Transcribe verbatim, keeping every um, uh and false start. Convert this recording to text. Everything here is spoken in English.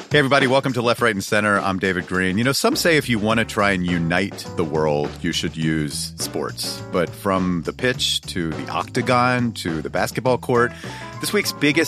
Hey, everybody. Welcome to Left, Right, and Center. I'm David Green. You know, some say if you want to try and unite the world, you should use sports. But from the pitch to the octagon to the basketball court, this week's biggest